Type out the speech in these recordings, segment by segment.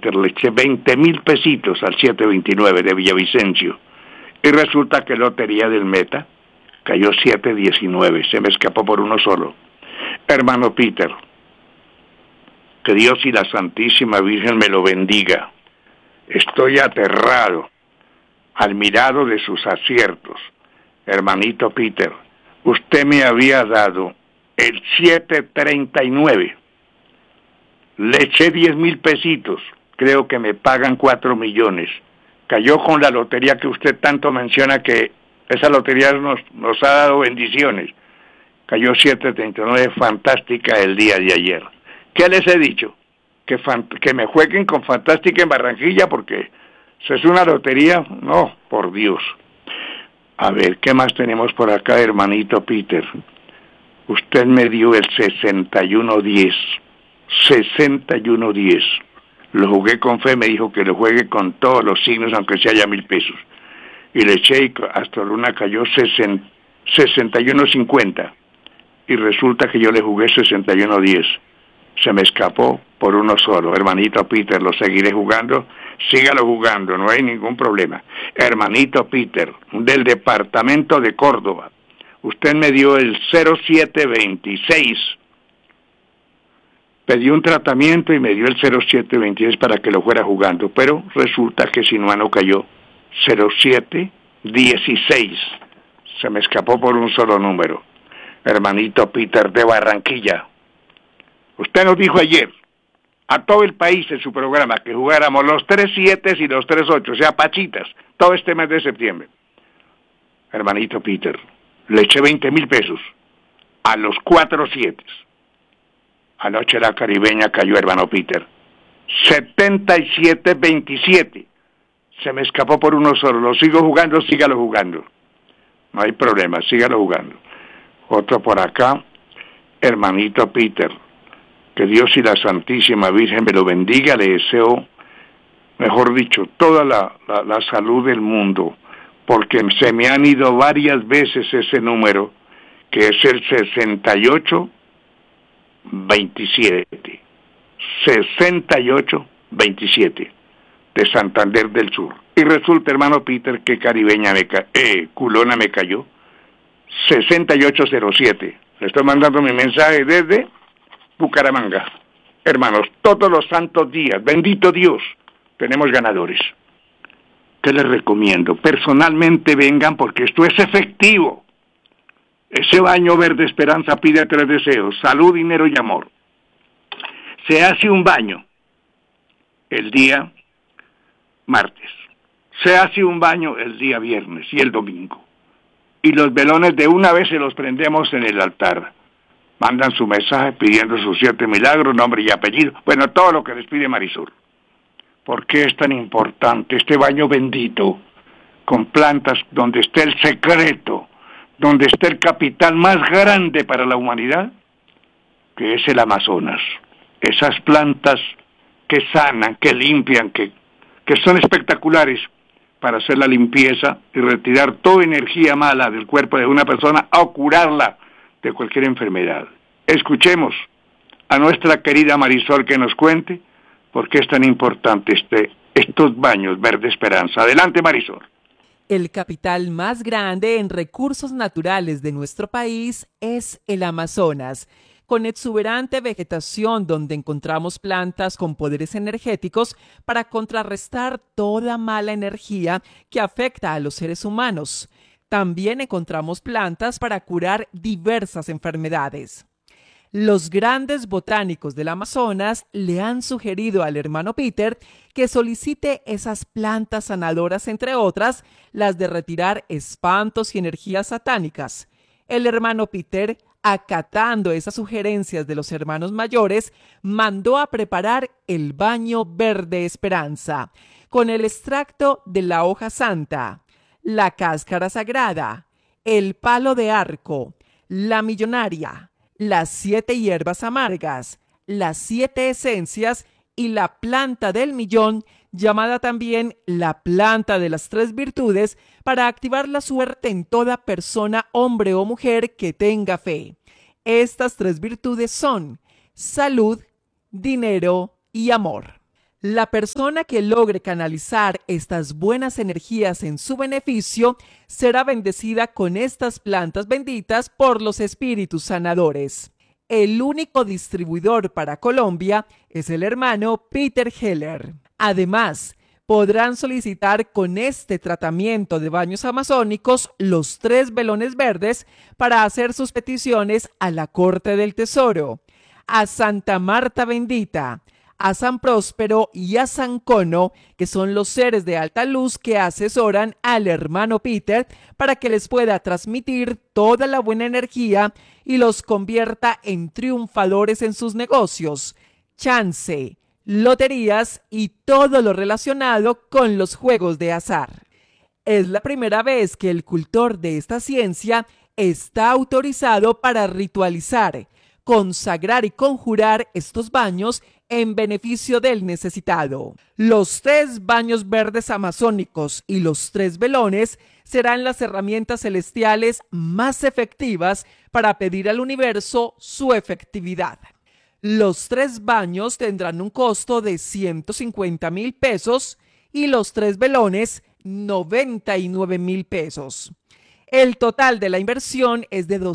Peter, le eché 20.000 pesitos al 729 de Villavicencio. Y resulta que lotería del Meta cayó 719, se me escapó por uno solo. Hermano Peter, que Dios y la Santísima Virgen me lo bendiga. Estoy aterrado, admirado de sus aciertos. Hermanito Peter, usted me había dado el 739. Le eché 10.000 pesitos, creo que me pagan 4 millones. Cayó con la lotería que usted tanto menciona, que esa lotería nos ha dado bendiciones. Cayó 739, fantástica el día de ayer. ¿Qué les he dicho? Que me jueguen con fantástica en Barranquilla, porque eso es una lotería, no, por Dios. A ver, ¿qué más tenemos por acá, hermanito Peter? Usted me dio el 6110. 6110. Lo jugué con fe, me dijo que lo juegue con todos los signos, aunque sea ya 1.000 pesos. Y le eché y hasta Luna cayó 61.50. Y resulta que yo le jugué 61.10. Se me escapó por uno solo. Hermanito Peter, lo seguiré jugando. Sígalo jugando, no hay ningún problema. Hermanito Peter, del departamento de Córdoba. Usted me dio el 0726. Pedí un tratamiento y me dio el 0726 para que lo fuera jugando, pero resulta que Sinuano cayó 0716. Se me escapó por un solo número. Hermanito Peter de Barranquilla, usted nos dijo ayer a todo el país en su programa que jugáramos los 3 7 y los 3 8, o sea, pachitas, todo este mes de septiembre. Hermanito Peter, le eché 20.000 pesos a los 4 7. Anoche la caribeña cayó, hermano Peter. 77-27. Se me escapó por uno solo. Lo sigo jugando, sígalo jugando. No hay problema, sígalo jugando. Otro por acá. Hermanito Peter, que Dios y la Santísima Virgen me lo bendiga. Le deseo, mejor dicho, toda la salud del mundo, porque se me han ido varias veces ese número, que es el 6827. 6827 de Santander del Sur. Y resulta, hermano Peter, que caribeña culona me cayó 6807. Le estoy mandando mi mensaje desde Bucaramanga. Hermanos, todos los santos días, bendito Dios, tenemos ganadores. ¿Qué les recomiendo? Personalmente vengan, porque esto es efectivo. Ese baño verde esperanza pide 3 deseos: salud, dinero y amor. Se hace un baño el día martes, se hace un baño el día viernes y el domingo, y los velones de una vez se los prendemos en el altar. Mandan su mensaje pidiendo sus 7 milagros, nombre y apellido, bueno, todo lo que les pide Marisol. ¿Por qué es tan importante este baño bendito, con plantas, donde esté el secreto, donde esté el capital más grande para la humanidad, que es el Amazonas? Esas plantas que sanan, que limpian, que son espectaculares para hacer la limpieza y retirar toda energía mala del cuerpo de una persona o curarla de cualquier enfermedad. Escuchemos a nuestra querida Marisol que nos cuente por qué es tan importante estos baños verde esperanza. Adelante, Marisol. El capital más grande en recursos naturales de nuestro país es el Amazonas, con exuberante vegetación donde encontramos plantas con poderes energéticos para contrarrestar toda mala energía que afecta a los seres humanos. También encontramos plantas para curar diversas enfermedades. Los grandes botánicos del Amazonas le han sugerido al hermano Peter que solicite esas plantas sanadoras, entre otras, las de retirar espantos y energías satánicas. El hermano Peter, acatando esas sugerencias de los hermanos mayores, mandó a preparar el baño verde esperanza, con el extracto de la hoja santa, la cáscara sagrada, el palo de arco, la millonaria, las 7 hierbas amargas, las 7 esencias y la planta del millón, llamada también la planta de las 3 virtudes, para activar la suerte en toda persona, hombre o mujer, que tenga fe. Estas 3 virtudes son salud, dinero y amor. La persona que logre canalizar estas buenas energías en su beneficio será bendecida con estas plantas benditas por los espíritus sanadores. El único distribuidor para Colombia es el hermano Peter Heller. Además, podrán solicitar con este tratamiento de baños amazónicos los 3 velones verdes para hacer sus peticiones a la Corte del Tesoro, a Santa Marta Bendita, a San Próspero y a San Cono, que son los seres de alta luz que asesoran al hermano Peter para que les pueda transmitir toda la buena energía y los convierta en triunfadores en sus negocios, chance, loterías y todo lo relacionado con los juegos de azar. Es la primera vez que el cultor de esta ciencia está autorizado para ritualizar, consagrar y conjurar estos baños en beneficio del necesitado. Los 3 baños verdes amazónicos y los 3 velones serán las herramientas celestiales más efectivas para pedir al universo su efectividad. Los 3 baños tendrán un costo de 150,000 pesos y los 3 velones 99,000 pesos. El total de la inversión es de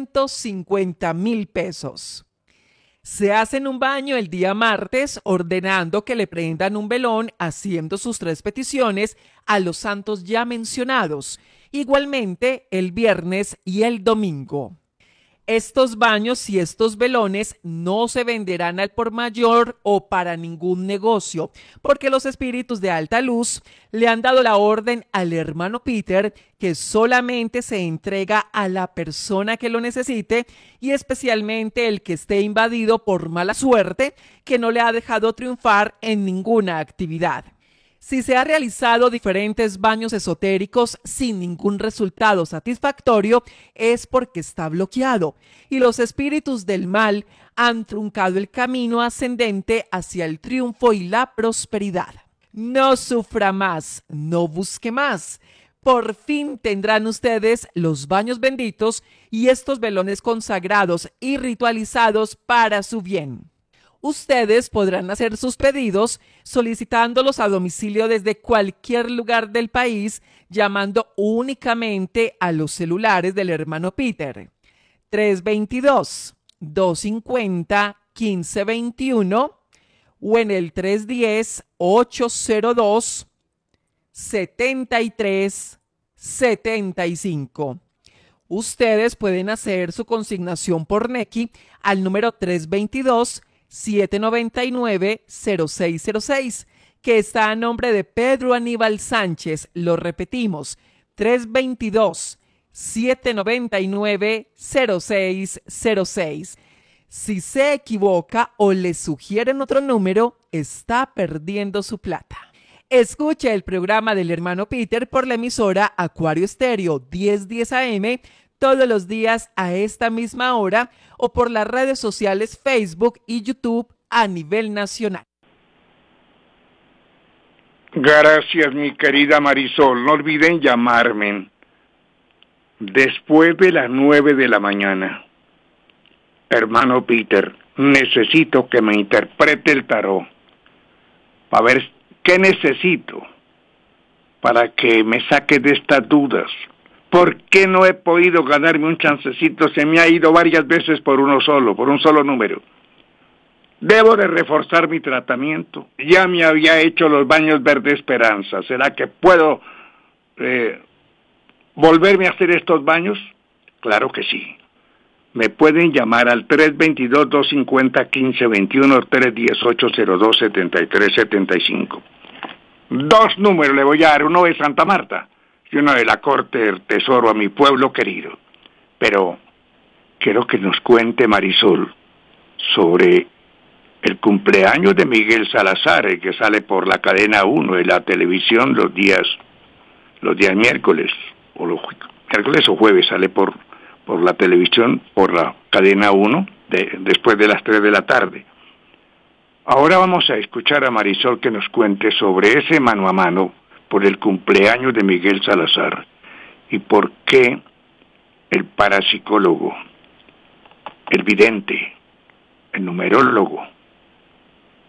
250,000 pesos. Se hacen un baño el día martes ordenando que le prendan un velón haciendo sus 3 peticiones a los santos ya mencionados, igualmente el viernes y el domingo. Estos baños y estos velones no se venderán al por mayor o para ningún negocio, porque los espíritus de alta luz le han dado la orden al hermano Peter que solamente se entrega a la persona que lo necesite y especialmente el que esté invadido por mala suerte que no le ha dejado triunfar en ninguna actividad. Si se ha realizado diferentes baños esotéricos sin ningún resultado satisfactorio, es porque está bloqueado y los espíritus del mal han truncado el camino ascendente hacia el triunfo y la prosperidad. No sufra más, no busque más. Por fin tendrán ustedes los baños benditos y estos velones consagrados y ritualizados para su bien. Ustedes podrán hacer sus pedidos solicitándolos a domicilio desde cualquier lugar del país, llamando únicamente a los celulares del hermano Peter. 322-250-1521 o en el 310-802-7375. Ustedes pueden hacer su consignación por Nequi al número 322-799-0606, que está a nombre de Pedro Aníbal Sánchez. Lo repetimos, 322-799-0606. Si se equivoca o le sugieren otro número, está perdiendo su plata. Escuche el programa del hermano Peter por la emisora Acuario Estéreo 1010 AM todos los días a esta misma hora o por las redes sociales Facebook y YouTube a nivel nacional. Gracias, mi querida Marisol. No olviden llamarme después de las 9 de la mañana. Hermano Peter, necesito que me interprete el tarot para ver qué necesito para que me saque de estas dudas. ¿Por qué no he podido ganarme un chancecito? Se me ha ido varias veces por un solo número. Debo de reforzar mi tratamiento. Ya me había hecho los baños Verde Esperanza. ¿Será que puedo volverme a hacer estos baños? Claro que sí. Me pueden llamar al 322-250-1521, 318-02-7375. 2 números le voy a dar, uno de Santa Marta y uno de la Corte del Tesoro a mi pueblo querido. Pero quiero que nos cuente Marisol sobre el cumpleaños de Miguel Salazar, el que sale por la cadena 1 de la televisión los días miércoles, o los miércoles o jueves sale por la televisión, por la cadena 1, después de las 3 de la tarde. Ahora vamos a escuchar a Marisol que nos cuente sobre ese mano a mano por el cumpleaños de Miguel Salazar y por qué el parapsicólogo, el vidente, el numerólogo,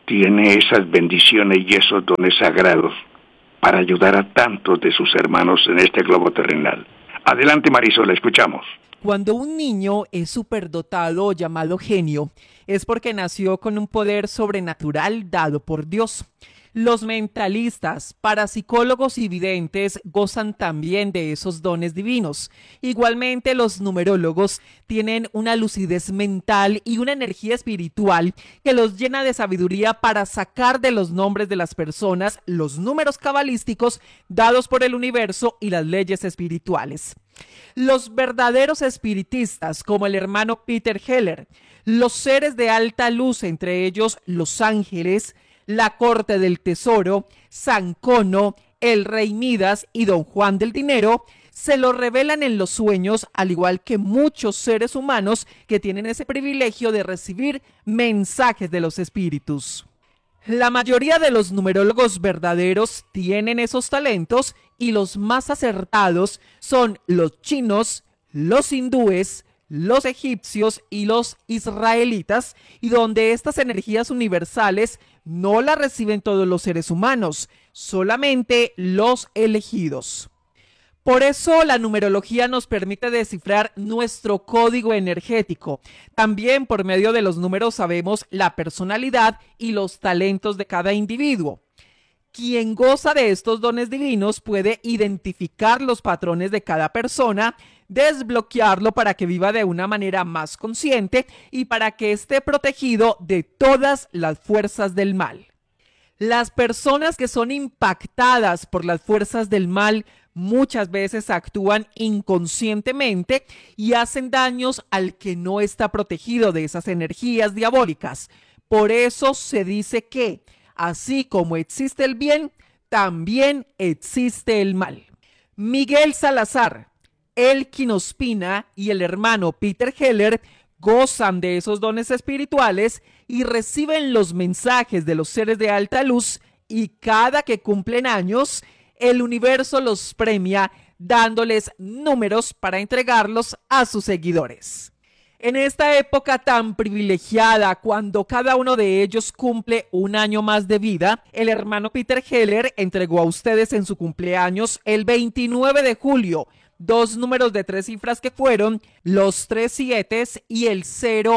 tiene esas bendiciones y esos dones sagrados para ayudar a tantos de sus hermanos en este globo terrenal. Adelante, Marisol, la escuchamos. Cuando un niño es superdotado o llamado genio, es porque nació con un poder sobrenatural dado por Dios. Los mentalistas, parapsicólogos y videntes gozan también de esos dones divinos. Igualmente, los numerólogos tienen una lucidez mental y una energía espiritual que los llena de sabiduría para sacar de los nombres de las personas los números cabalísticos dados por el universo y las leyes espirituales. Los verdaderos espiritistas, como el hermano Peter Heller, los seres de alta luz, entre ellos los ángeles, la corte del tesoro, San Cono, el rey Midas y don Juan del dinero, se lo revelan en los sueños, al igual que muchos seres humanos que tienen ese privilegio de recibir mensajes de los espíritus. La mayoría de los numerólogos verdaderos tienen esos talentos y los más acertados son los chinos, los hindúes, los egipcios y los israelitas, y donde estas energías universales no las reciben todos los seres humanos, solamente los elegidos. Por eso la numerología nos permite descifrar nuestro código energético. También por medio de los números sabemos la personalidad y los talentos de cada individuo. Quien goza de estos dones divinos puede identificar los patrones de cada persona, desbloquearlo para que viva de una manera más consciente y para que esté protegido de todas las fuerzas del mal. Las personas que son impactadas por las fuerzas del mal muchas veces actúan inconscientemente y hacen daños al que no está protegido de esas energías diabólicas. Por eso se dice que, así como existe el bien, también existe el mal. Miguel Salazar, Elkin Ospina y el hermano Peter Heller gozan de esos dones espirituales y reciben los mensajes de los seres de alta luz, y cada que cumplen años, el universo los premia dándoles números para entregarlos a sus seguidores. En esta época tan privilegiada, cuando cada uno de ellos cumple un año más de vida, el hermano Peter Heller entregó a ustedes en su cumpleaños el 29 de julio 2 números de 3 cifras que fueron los 3 7 y el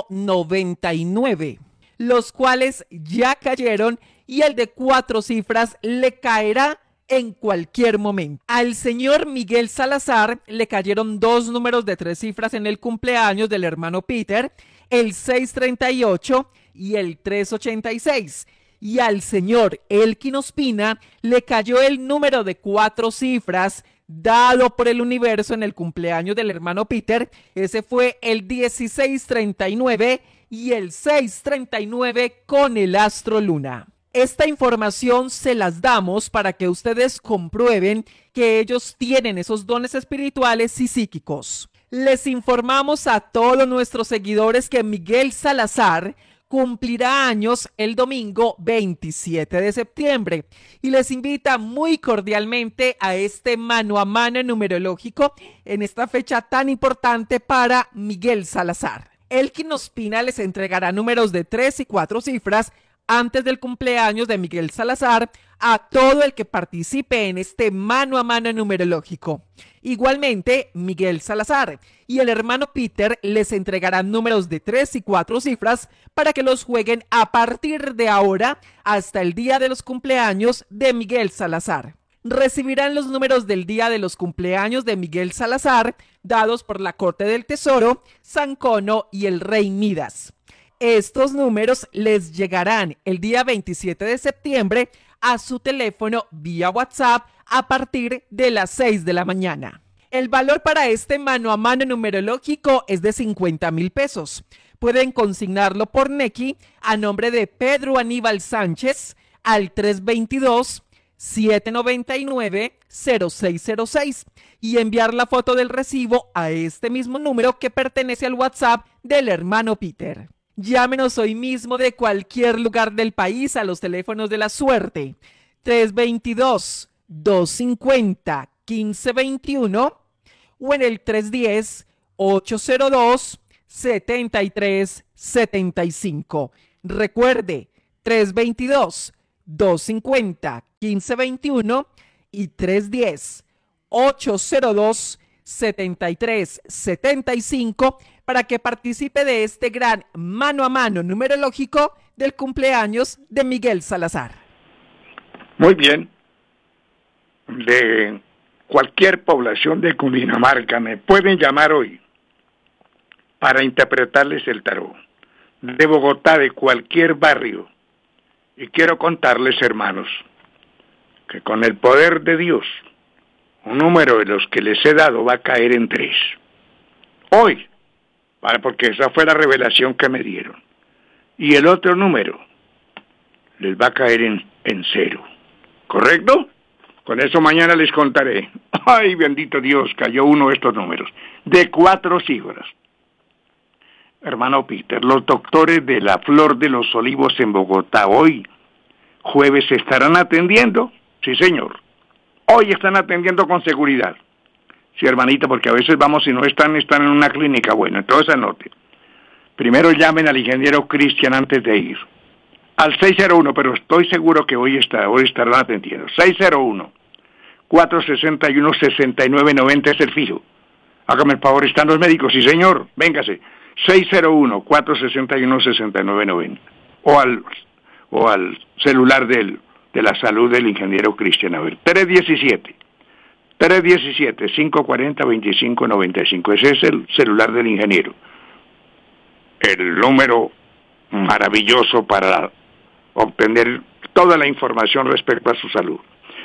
099, los cuales ya cayeron, y el de 4 cifras le caerá en cualquier momento. Al señor Miguel Salazar le cayeron 2 números de 3 cifras en el cumpleaños del hermano Peter, el 638 y el 386. Y al señor Elkin Ospina le cayó el número de 4 cifras dado por el universo en el cumpleaños del hermano Peter. Ese fue el 1639 y el 639 con el astro luna. Esta información se las damos para que ustedes comprueben que ellos tienen esos dones espirituales y psíquicos. Les informamos a todos nuestros seguidores que Miguel Salazar cumplirá años el domingo 27 de septiembre y les invita muy cordialmente a este mano a mano numerológico en esta fecha tan importante para Miguel Salazar. Elkin Ospina les entregará números de 3 y 4 cifras antes del cumpleaños de Miguel Salazar a todo el que participe en este mano a mano numerológico. Igualmente, Miguel Salazar y el hermano Peter les entregarán números de 3 y 4 cifras para que los jueguen a partir de ahora hasta el día de los cumpleaños de Miguel Salazar. Recibirán los números del día de los cumpleaños de Miguel Salazar dados por la Corte del Tesoro, San Cono y el Rey Midas. Estos números les llegarán el día 27 de septiembre a su teléfono vía WhatsApp a partir de las 6 de la mañana. El valor para este mano a mano numerológico es de 50,000 pesos. Pueden consignarlo por Nequi a nombre de Pedro Aníbal Sánchez al 322-799-0606 y enviar la foto del recibo a este mismo número que pertenece al WhatsApp del hermano Peter. Llámenos hoy mismo de cualquier lugar del país a los teléfonos de la suerte 322-250-1521 o en el 310-802-7375. Recuerde, 322-250-1521 y 310-802-7375 para que participe de este gran mano a mano numerológico del cumpleaños de Miguel Salazar. Muy bien. De cualquier población de Cundinamarca me pueden llamar hoy para interpretarles el tarot. De Bogotá, de cualquier barrio. Y quiero contarles, hermanos, que con el poder de Dios, un número de los que les he dado va a caer en 3. Hoy, porque esa fue la revelación que me dieron. Y el otro número les va a caer en 0. ¿Correcto? Con eso mañana les contaré. Ay, bendito Dios, cayó uno de estos números. De 4 cifras. Hermano Peter, los doctores de la Flor de los Olivos en Bogotá hoy, jueves, ¿estarán atendiendo? Sí, señor. Hoy están atendiendo con seguridad. Sí, hermanita, porque a veces vamos y no están en una clínica. Bueno, entonces anote. Primero llamen al ingeniero Cristian antes de ir. Al 601, pero estoy seguro que hoy estarán atendiendo. 601-461-6990 es el fijo. Hágame el favor, ¿están los médicos? Sí, señor, véngase. 601-461-6990. O al celular de la salud del ingeniero Cristian. A ver, 317-540-2595. Ese es el celular del ingeniero. El número maravilloso para obtener toda la información respecto a su salud.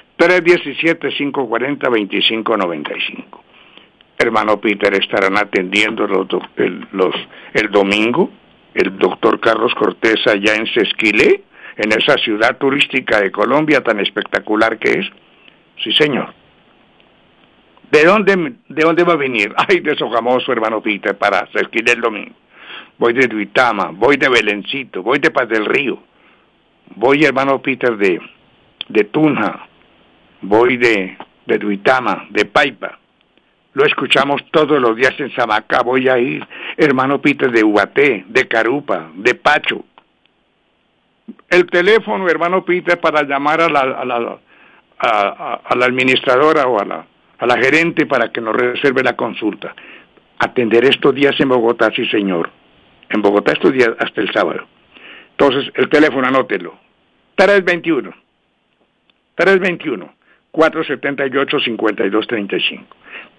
317-540-2595. Hermano Peter, estarán atendiendo el domingo el doctor Carlos Cortés allá en Sesquilé, en esa ciudad turística de Colombia tan espectacular que es. Sí, señor. ¿De dónde va a venir? Ay, de Sogamoso, hermano Peter, para Sesquilé el domingo. Voy de Duitama, voy de Belencito, voy de Paz del Río, voy, hermano Peter, de Tunja, voy de Duitama, de Paipa. Lo escuchamos todos los días en Samacá. Voy a ir, hermano Peter, de Ubaté, de Carupa, de Pacho. El teléfono, hermano Peter, para llamar a la administradora o a la gerente para que nos reserve la consulta. Atender estos días en Bogotá, sí, señor. En Bogotá estos días hasta el sábado. Entonces, el teléfono, anótelo. 321-478-5235.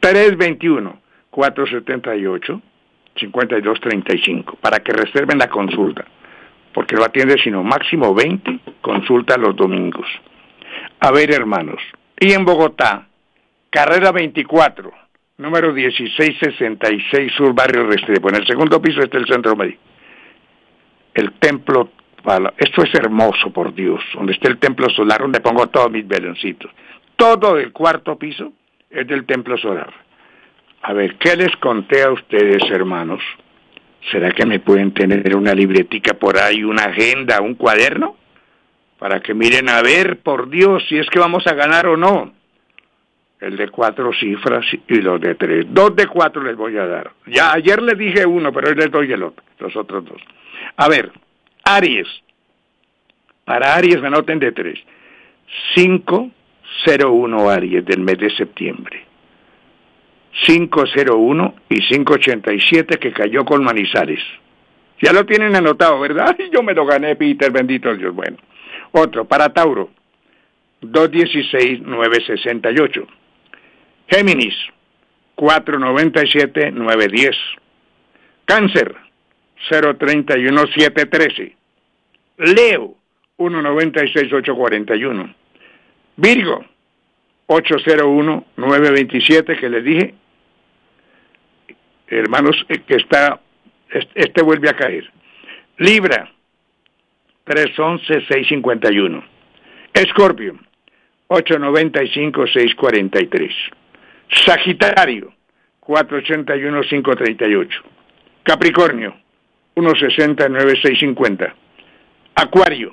321-478-5235. Para que reserven la consulta. Porque no atiende sino máximo 20 consultas los domingos. A ver, hermanos. Y en Bogotá, carrera 24. Número 1666 Sur, Barrio Restrepo. En el segundo piso está el centro médico. El templo, esto es hermoso, por Dios. Donde está el templo solar, donde pongo todos mis veloncitos. Todo el cuarto piso es del templo solar. A ver, ¿qué les conté a ustedes, hermanos? ¿Será que me pueden tener una libretica por ahí, una agenda, un cuaderno? Para que miren a ver, por Dios, si es que vamos a ganar o no. El de 4 cifras y los de 3. 2 de 4 les voy a dar. Ya ayer les dije uno, pero hoy les doy los otros 2. A ver, Aries. Para Aries me anoten de 3. 501 Aries del mes de septiembre. 501 y 587 que cayó con Manizales. Ya lo tienen anotado, ¿verdad? Y yo me lo gané, Peter, bendito Dios. Bueno, otro, para Tauro. 216-968. Géminis, 497-910. Cáncer, 031-713. Leo, 196-841. Virgo, 801-927, que les dije, hermanos, que este vuelve a caer. Libra, 311-651. Escorpio, 895-643. Sagitario, 481-538. Capricornio, 169-650. Acuario,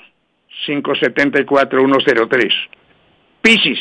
574-103. Piscis,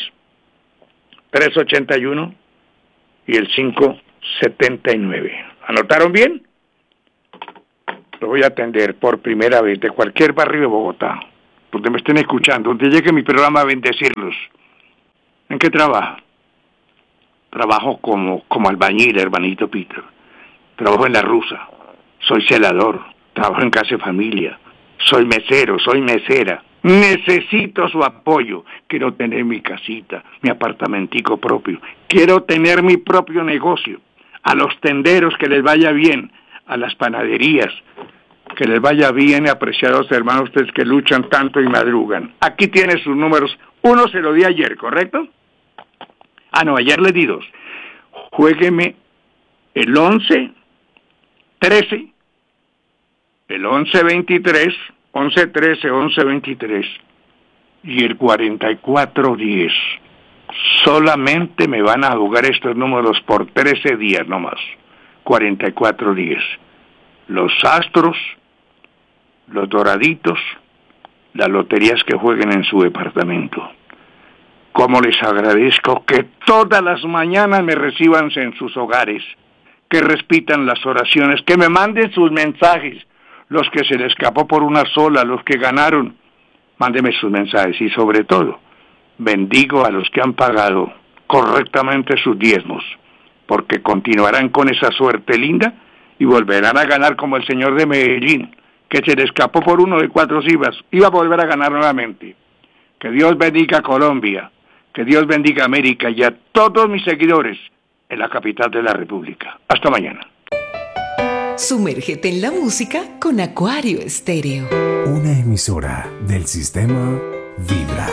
381 y el 579. ¿Anotaron bien? lo voy a atender por primera vez de cualquier barrio de Bogotá, donde me estén escuchando, donde llegue mi programa a bendecirlos. ¿En qué trabaja? Trabajo como albañil, hermanito Peter. Trabajo en la Rusa. Soy celador. Trabajo en casa de familia. Soy mesero, soy mesera. Necesito su apoyo. Quiero tener mi casita, mi apartamentico propio. Quiero tener mi propio negocio. A los tenderos que les vaya bien. A las panaderías que les vaya bien, apreciados hermanos, ustedes que luchan tanto y madrugan. Aquí tiene sus números. Uno se lo di ayer, ¿correcto? No, ayer le di 2. Juégueme el 11, 13, el 11, 23, 11, 13, 11, 23 y el 44, 10. Solamente me van a jugar estos números por 13 días nomás. 44, 10. Los astros, los doraditos, las loterías que jueguen en su departamento. Cómo les agradezco que todas las mañanas me reciban en sus hogares, que repitan las oraciones, que me manden sus mensajes, los que se les escapó por una sola, los que ganaron, mándenme sus mensajes y sobre todo, bendigo a los que han pagado correctamente sus diezmos, porque continuarán con esa suerte linda y volverán a ganar como el señor de Medellín, que se le escapó por uno de 4 cifras, iba a volver a ganar nuevamente. Que Dios bendiga a Colombia. Que Dios bendiga a América y a todos mis seguidores en la capital de la República. Hasta mañana. Sumérgete en la música con Acuario Estéreo. Una emisora del sistema Vibra.